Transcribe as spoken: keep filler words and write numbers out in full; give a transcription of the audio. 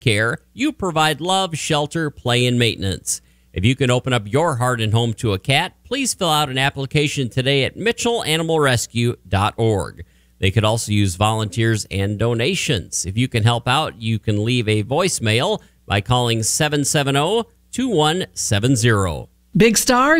Care, you provide love, shelter, play, and maintenance. If you can open up your heart and home to a cat, please fill out an application today at mitchell animal rescue dot org. They could also use volunteers and donations. If you can help out, you can leave a voicemail by calling seven seven zero, two one seven zero. Big Stars